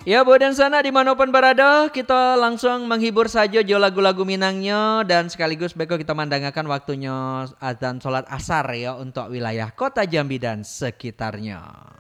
Ya Bu dan Sana dimanapun berada, kita langsung menghibur saja jo lagu-lagu Minangnya dan sekaligus beko kita mandangakan waktunya azan sholat asar ya untuk wilayah kota Jambi dan sekitarnya.